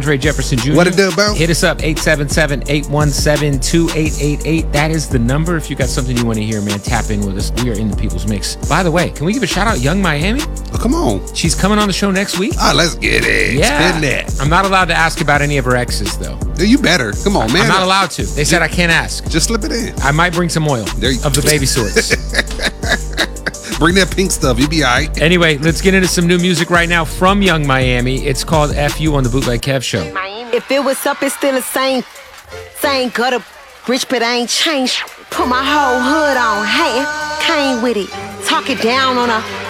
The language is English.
Andre Jefferson Jr. What it do, bro? Hit us up, 877-817-2888. That is the number. If you got something you want to hear, man, tap in with us. We are in the People's Mix. By the way, can we give a shout out Young Miami? Oh, come on. She's coming on the show next week. Ah, let's get it. Yeah. Spin that. I'm not allowed to ask about any of her exes, though. You better. Come on, man. I'm not allowed to. They said I can't ask. Just slip it in. I might bring some oil of the baby sorts. Bring that pink stuff. You be all right. Anyway, let's get into some new music right now from Young Miami. It's called F.U. on the Bootleg Kev Show. If it was up, it's still the same. Same gutter, rich, but I ain't changed. Put my whole hood on, hey, came with it. Talk it down on a